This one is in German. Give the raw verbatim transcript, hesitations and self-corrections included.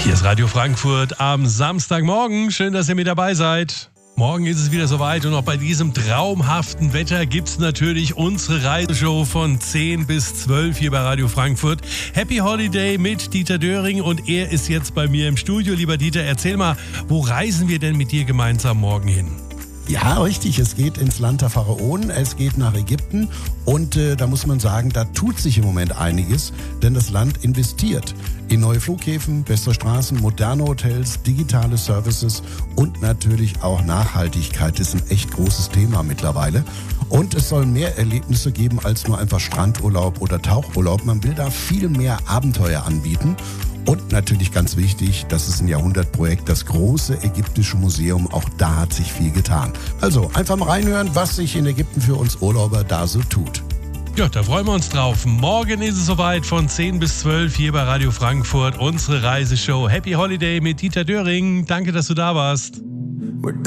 Hier ist Radio Frankfurt am Samstagmorgen. Schön, dass ihr mit dabei seid. Morgen ist es wieder soweit und auch bei diesem traumhaften Wetter gibt es natürlich unsere Reiseshow von zehn bis zwölf hier bei Radio Frankfurt. Happy Holiday mit Dieter Döring und er ist jetzt bei mir im Studio. Lieber Dieter, erzähl mal, wo reisen wir denn mit dir gemeinsam morgen hin? Ja, richtig. Es geht ins Land der Pharaonen, es geht nach Ägypten und äh, da muss man sagen, da tut sich im Moment einiges, denn das Land investiert in neue Flughäfen, bessere Straßen, moderne Hotels, digitale Services und natürlich auch Nachhaltigkeit. Das ist ein echt großes Thema mittlerweile. Und es soll mehr Erlebnisse geben als nur einfach Strandurlaub oder Tauchurlaub. Man will da viel mehr Abenteuer anbieten. Und natürlich ganz wichtig, das ist ein Jahrhundertprojekt, das große ägyptische Museum, auch da hat sich viel getan. Also einfach mal reinhören, was sich in Ägypten für uns Urlauber da so tut. Ja, da freuen wir uns drauf. Morgen ist es soweit von zehn bis zwölf hier bei Radio Frankfurt, unsere Reiseshow Happy Holiday mit Dieter Döring. Danke, dass du da warst.